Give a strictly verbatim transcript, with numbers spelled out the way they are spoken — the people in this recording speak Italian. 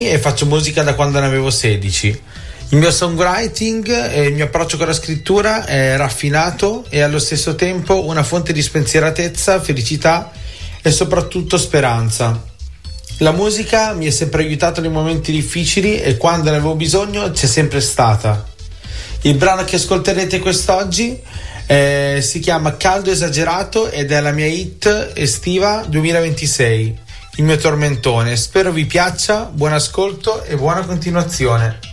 e faccio musica da quando ne avevo sedici. Il mio songwriting e il mio approccio con la scrittura è raffinato e allo stesso tempo una fonte di spensieratezza, felicità e soprattutto speranza. La musica mi ha sempre aiutato nei momenti difficili e quando ne avevo bisogno c'è sempre stata. Il brano che ascolterete quest'oggi eh, si chiama Caldo Esagerato ed è la mia hit estiva duemilaventisei, il mio tormentone. Spero vi piaccia, buon ascolto e buona continuazione.